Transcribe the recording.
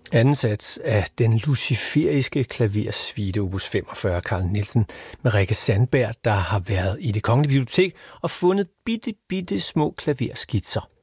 Anden sats af den luciferiske klaversuite opus 45, Carl Nielsen, med Rikke Sandberg, der har været i Det Kongelige Bibliotek og fundet bitte små klaverskitser.